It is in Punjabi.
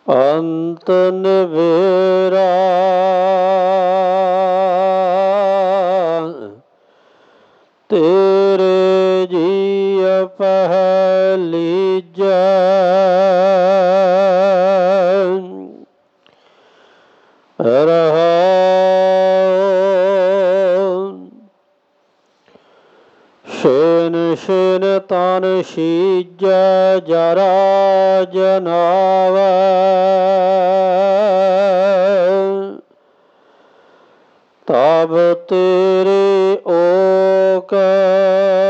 ਅੰਤ ਨਿਬੇਰਾ ਤੇਰੇ ਜੀਅ ਪਹਿਲੀਜੈ। ਰਹਾਉ ਛਿਨ ਛਿਨ ਤਨ ਸੀਜੈ ਜਰਾ ਜਨਾਵੈ। ਤਬ ਤੇਰੇ ਓਕ